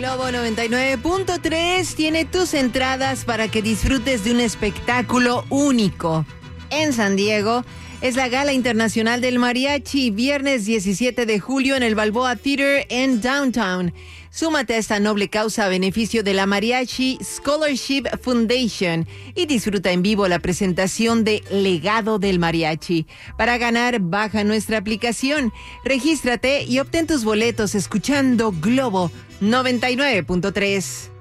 Globo 99.3 tiene tus entradas para que disfrutes de un espectáculo único. En San Diego es la Gala Internacional del Mariachi, viernes 17 de julio en el Balboa Theater en Downtown. Súmate a esta noble causa a beneficio de la Mariachi Scholarship Foundation y disfruta en vivo la presentación de Legado del Mariachi. Para ganar, baja nuestra aplicación, regístrate y obtén tus boletos escuchando Globo 99.3.